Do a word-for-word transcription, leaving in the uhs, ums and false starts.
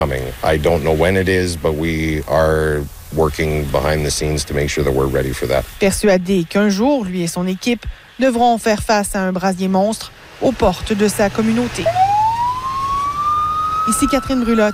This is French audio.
I don't know when it is, but we are working behind the scenes to make sure that we're ready for that. Persuadé qu'un jour, lui et son équipe devront faire face à un brasier monstre aux portes de sa communauté. Ici Catherine Brulotte.